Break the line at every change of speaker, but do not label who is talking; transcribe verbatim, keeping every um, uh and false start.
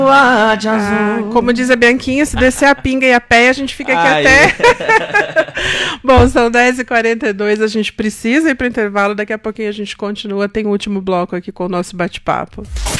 Ah, de azul.
Ah, como diz a Bianquinha, se descer a pinga e a pé, a gente fica aqui
Ai.
até... Bom, são dez e quarenta e dois, a gente precisa ir para o intervalo, daqui a pouquinho a gente continua, tem o último bloco aqui com o nosso bate-papo.